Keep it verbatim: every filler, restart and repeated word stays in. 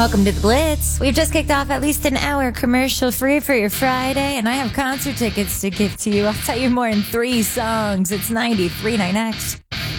Welcome to the Blitz. We've just kicked off at least an hour commercial free for your Friday, and I have concert tickets to give to you. I'll tell you more in three songs. It's ninety-three point nine X.